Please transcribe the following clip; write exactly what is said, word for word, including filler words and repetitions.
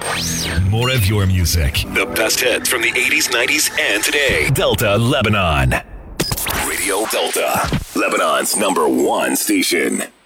More of your music. The best hits from the eighties, nineties, and today. Delta Lebanon. Radio Delta, Lebanon's number one station.